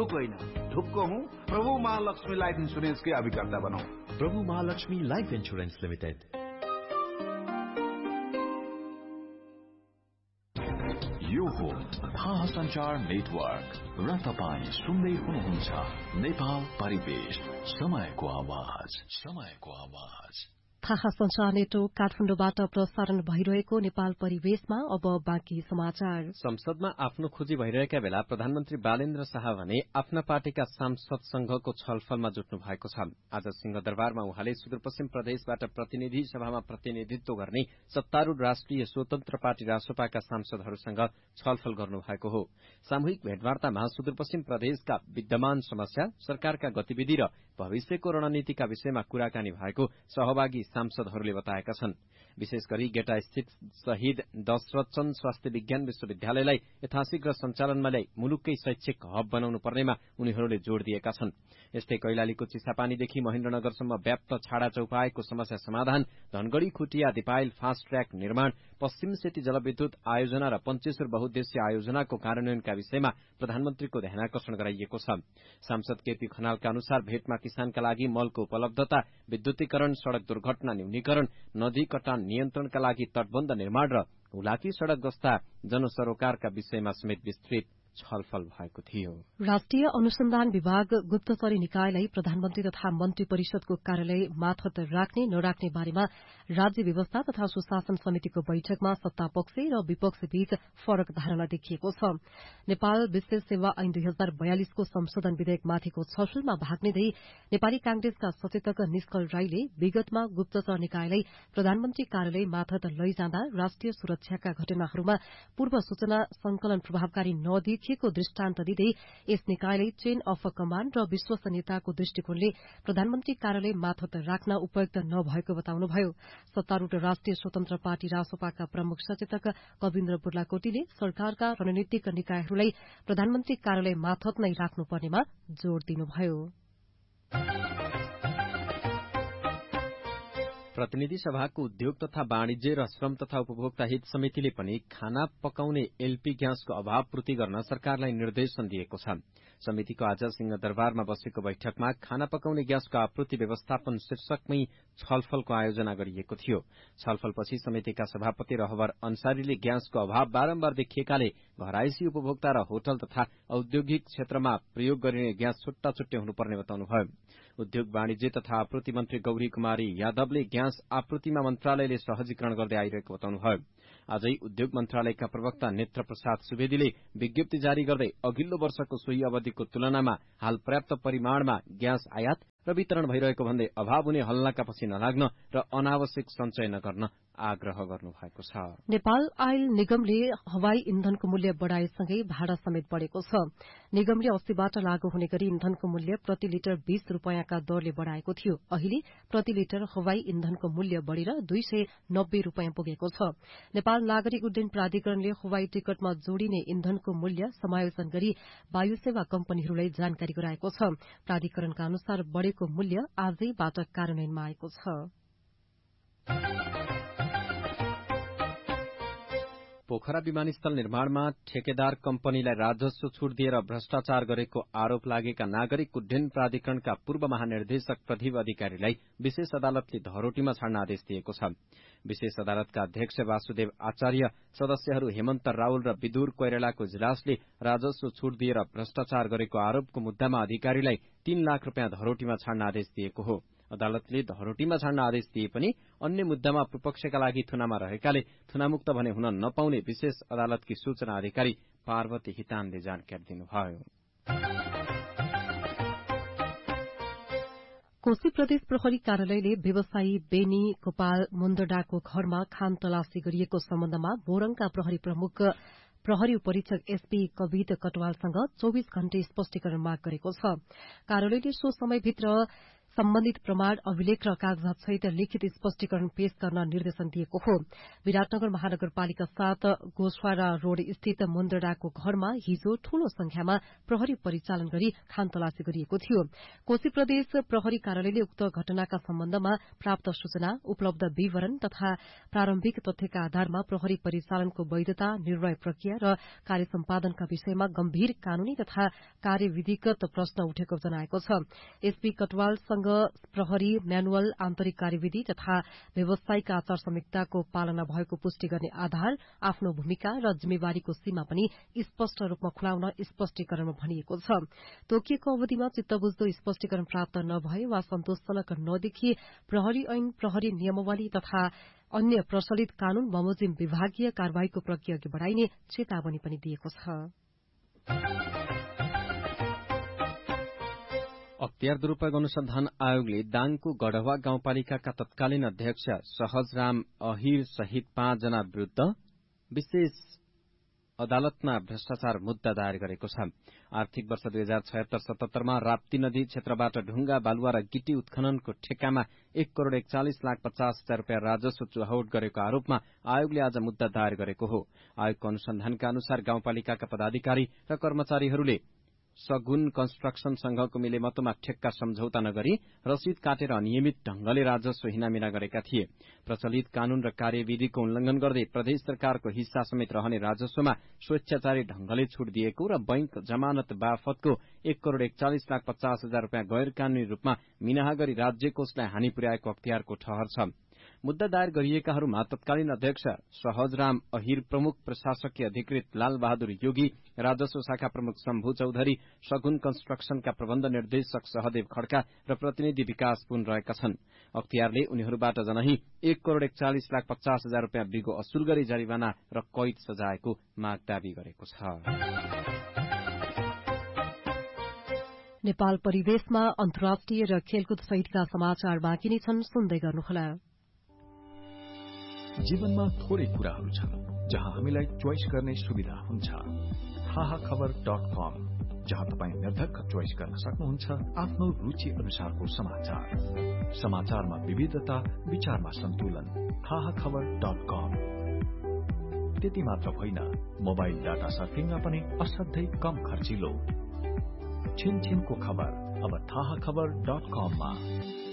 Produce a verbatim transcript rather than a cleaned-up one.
मुलुक होइन, ढुक्क हूँ। प्रभु महालक्ष्मी लाइफ इन्सुरेन्सकै अभिकर्ता बनौं। प्रभु महालक्ष्मी लाइफ इन्सुरेन्स लिमिटेड। यो हो थाहा संचार नेटवर्क र तपाईँ सुन्दै हुनुहुन्छ नेपाल परिवेश, समयको आवाज, समयको आवाज। थाहा संचार नेटवर्क काठमाडौँबाट प्रसारण भइरहेको नेपाल परिवेशमा अब बाँकी समाचार। संसदमा आफ्नो खोजी भइरहेका बेला प्रधानमन्त्री बालेन्द्र शाह भने आफ्ना पार्टीका सांसदसँगको छलफलमा जुट्नु भएको छ। आज सिंहदरबारमा उहाँले सुदूरपश्चिम प्रदेशबाट प्रतिनिधि सभामा प्रतिनिधित्व गर्ने सत्तारूढ़ राष्ट्रिय स्वतन्त्र पार्टी रासोपाका सांसदहरूसँग छलफल गर्नुभएको हो। सामूहिक भेटवार्तामा सुदूरपश्चिम प्रदेशका विद्यमान समस्या, सरकारका गतिविधि र भविष्यको रणनीतिका विषयमा कुराकानी भएको सहभागी सांसदहरूले बताएका छन्। विशेष गरी गेटा स्थित शहीद दशरथचन्द स्वास्थ्य विज्ञान विश्वविद्यालयलाई यथाशीघ्र सञ्चालनमा ल्याई मुलुककै शैक्षिक हब बनाउनु पर्नेमा उनीहरूले जोड़ दिएका छन्। यस्तै कैलालीको चिसापानीदेखि महेन्द्रनगरसम्म व्याप्त छाडा चौपाएको समस्या समाधान, धनगढ़ी खुटिया दिपाइल फास्ट ट्र्याक निर्माण, पश्चिम सेती जलविद्युत आयोजना र पञ्चेश्वर बहुद्देश्य आयोजनाको कार्यान्वयनका विषयमा प्रधानमन्त्रीको ध्यानाकर्षण गराइएको छ। सांसद केपी खनालका अनुसार भेटमा किसानका लागि मलको उपलब्धता, विद्युतीकरण, सड़क दुर्घटना न्यूनीकरण, नदी कटान नियन्त्रणका लागि तटबन्ध निर्माण र हुलाकी सड़क जस्ता जनसरोकारका विषयमा समेत विस्तृत छलफल भएको थियो। राष्ट्रिय अनुसन्धान विभाग गुप्तचरी निकायलाई प्रधानमन्त्री तथा मन्त्री परिषदको कार्यालय मार्फत राख्ने नराख्ने बारेमा राज्य व्यवस्था तथा सुशासन समितिको बैठकमा सत्तापक्ष र विपक्ष बीच फरक धारणा देखिएको छ। नेपाल विशेष सेवा ऐन दुई हजार बयालिसको संशोधन विधेयकमाथिको छलफलमा भाग लिँदै नेपाली कांग्रेसका सचेतक निष्कल राईले विगतमा गुप्तचर निकायलाई प्रधानमन्त्री कार्यालय मार्फत लैजाँदा राष्ट्रिय सुरक्षाका घटनाहरूमा पूर्व सूचना संकलन प्रभावकारी नदी को दृष्टान्त दिँदै यस निकायले चेन अफ कमाण्ड र विश्वसनीयताको दृष्टिकोणले प्रधानमन्त्री कार्यालय मार्फत राख्न उपयुक्त नभएको बताउनुभयो। सत्तारूढ़ राष्ट्रिय स्वतन्त्र पार्टी रासोपाका प्रमुख सचेतक कविन्द्र बुर्लाकोटीले सरकारका रणनीतिक निकायहरूलाई प्रधानमन्त्री कार्यालय मार्फत नै राख्नुपर्नेमा जोड़ दिनुभयो। प्रतिनिधि सभाको उद्योग तथा वाणिज्य र श्रम तथा उपभोक्ता हित समितिले पनि खाना पकाउने एलपी ग्यासको अभाव पूर्ति गर्न सरकारलाई निर्देशन दिएको छ। समितिको आज सिंहदरबारमा बसेको बैठकमा खाना पकाउने ग्यासको आपूर्ति व्यवस्थापन शीर्षकमै छलफलको आयोजना गरिएको थियो। छलफलपछि समितिका सभापति रहबर अन्सारीले ग्यासको अभाव बारम्बार देखिएकाले घरायसी उपभोक्ता र होटल तथा औद्योगिक क्षेत्रमा प्रयोग गरिने ग्यास छुट्टा छुट्टै हुनुपर्ने बताउनुभयो। उद्योग वाणिज्य तथा आपूर्ति मन्त्री गौरी कुमारी यादवले ग्यास आपूर्तिमा मन्त्रालयले सहजीकरण गर्दै आइरहेको बताउनुभयो। आजै उद्योग मन्त्रालयका प्रवक्ता नेत्र प्रसाद सुवेदीले विज्ञप्ति जारी गर्दै अघिल्लो वर्षको सोही अवधिको तुलनामा हाल पर्याप्त परिमाणमा ग्यास आयात र वितरण भइरहेको भन्दै अभाव हुने हल्लाका पछि नलाग्न र अनावश्यक सञ्चय नगर्न आग्रह गर्नुभएको छ। नेपाल आयल निगमले हवाई इन्धनको मूल्य बढ़ाएसँगै भाडा समेत बढ़ेको छ। निगमले अस्तिबाट लागू हुने गरी इन्धनको मूल्य प्रति लिटर बीस रूपियाँका दरले बढ़ाएको थियो। अहिले प्रति लिटर हवाई इन्धनको मूल्य बढ़ेर दुई सय नब्बे रूपियाँ पुगेको छ। नेपाल नागरिक उड्डयन प्राधिकरणले हवाई टिकटमा जोडिने इन्धनको मूल्य समायोजन गरी वायुसेवा कम्पनीहरूलाई जानकारी गराएको छ। प्राधिकरणका अनुसार बढ़ेको मूल्य आजैबाट कार्यान्वयनमा आएको छ। पोखरा विमानस्थल निर्माणमा ठेकेदार कम्पनीलाई राजस्व छूट दिएर भ्रष्टाचार गरेको आरोप लागेका नागरिक उड्डयन प्राधिकरणका पूर्व महानिर्देशक प्रदीप अधिकारीलाई विशेष अदालतले धरोटीमा छाड्न आदेश दिएको छ। विशेष अदालतका अध्यक्ष वासुदेव आचार्य, सदस्यहरू हेमन्त राउल र विदुर कोइरालाको इजलासले राजस्व छूट दिएर भ्रष्टाचार गरेको आरोपको मुद्दामा अधिकारीलाई तीन लाख रूपियाँ धरोटीमा छाड्न आदेश दिएको हो। अदालतले धरोटीमा छाड्न आदेश दिए पनि अन्य मुद्दामा विपक्षका लागि थुनामा रहेकाले थुनामुक्त भने हुन नपाउने विशेष अदालतकी सूचना अधिकारी पार्वती हितानले जानकारी दिनुभयो। कोशी प्रदेश प्रहरी कार्यालयले व्यवसायी बेनी गोपाल मुन्दडाको घरमा खान तलासी गरिएको सम्बन्धमा मोरङका प्रहरी प्रमुख प्रहरी उपरीक्षक एसपी कवित कटवालसँग चौबीस घण्टे स्पष्टीकरण माग गरेको छ। कार्यालयले सो समयभित्र सम्बन्धित प्रमाण अभिलेख र कागजात सहित लिखित स्पष्टीकरण पेश गर्न निर्देशन दिएको हो। विराटनगर महानगरपालिका सात गोसवारा रोड स्थित मुन्द्रडाको घरमा हिजो ठूलो संख्यामा प्रहरी परिचालन गरी खानतलासी गरिएको थियो। कोशी प्रदेश प्रहरी कार्यालयले उक्त घटनाका सम्बन्धमा प्राप्त सूचना, उपलब्ध विवरण तथा प्रारम्भिक तथ्यका आधारमा प्रहरी परिचालनको वैधता, निर्णय प्रक्रिया र कार्य सम्पादनका विषयमा गम्भीर कानूनी तथा कार्यविधिगत प्रश्न उठेको जनाएको छ। एसपी कटवालसँग प्रहरी म्यानुअल, आन्तरिक कार्यविधि तथा व्यावसायिक आचार संहिताको पालना भएको पुष्टि गर्ने आधार, आफ्नो भूमिका र जिम्मेवारीको सीमा पनि स्पष्ट रूपमा खुलाउन स्पष्टीकरणमा भनिएको छ। तोकिएको अवधिमा चित्तबुझ्दो स्पष्टीकरण प्राप्त नभए वा सन्तोषजनक नदेखि प्रहरी ऐन, प्रहरी नियमावली तथा अन्य प्रचलित कानून बमोजिम विभागीय कार्यवाहीको प्रक्रिया अघि बढ़ाइने चेतावनी पनि दिएको छ। अख्तियार दुरूपयोग अनुसन्धान आयोगले दाङको गढवा गाउँपालिकाका तत्कालीन अध्यक्ष सहजराम अहिर सहित पाँचजना विरूद्ध विशेष अदालतमा भ्रष्टाचार मुद्दा दायर गरेको छ। आर्थिक वर्ष दुई हजार छयत्तर सतहत्तरमा राप्ती नदी क्षेत्रबाट ढुंगा, बालुवा र गिटी उत्खननको ठेकामा एक करोड़ एकचालिस लाख पचास हजार रूपियाँ राजस्व चुहावट गरेको आरोपमा आयोगले आज मुद्दा दायर गरेको हो। आयोगको अनुसन्धानका अनुसार गाउँपालिकाका पदाधिकारी र कर्मचारीहरूले सगुन कन्स्ट्रक्सन संघको मिलेमतोमा ठेक्का सम्झौता नगरी रसिद काटेर अनियमित ढंगले राजस्व हिनामिना गरेका थिए। प्रचलित कानून र कार्यविधिको उल्लंघन गर्दै प्रदेश सरकारको हिस्सा समेत रहने राजस्वमा स्वेच्छाचारी ढंगले छूट दिएको र बैंक जमानत बापतको एक करोड़ एकचालिस लाख पचास हजार रूपियाँ गैर कानूनी रूपमा मिनाहा गरी राज्य कोषलाई हानि पुर्याएको अख्तियारको ठहर छ। मुद्दा दायर गरिएकाहरूमा तत्कालीन अध्यक्ष सहजराम अहिर, प्रमुख प्रशासकीय अधिकृत लाल बहादुर योगी, राजस्व शाखा प्रमुख शम्भु चौधरी, सगुन कन्स्ट्रक्सनका प्रबन्ध निर्देशक सहदेव खड्का र प्रतिनिधि विकास पुन रहेका छन्। अख्तियारले उनीहरूबाट जनही एक करोड़ एकचालिस लाख पचास हजार रूपियाँ बिगो असुल गरी जरिवाना र कैद सजाएको माग दावी गरेको छ। नेपाल परिवेशमा अन्तर्राष्ट्रिय र खेलकुद सहितका समाचार बाँकी नै छन्, सुन्दै गर्नुहोला। जीवनमा थोरै कुराहरू छन् जहाँ हामीलाई चोइस गर्ने सुविधा हुन्छ। हाहा खबर डट कम, जहाँ तपाईँ निर्धक्क चोइस गर्न सक्नुहुन्छ आफ्नो रुचि अनुसारको समाचार। समाचारमा विविधता, विचारमा सन्तुलन। हाहा खबर डट कम। त्यति मात्र होइन, मोबाइल डाटा सर्फिङमा पनि असाध्यै कम खर्चिलो। छिनछिनको खबर अब थाहा खबर डट कममा।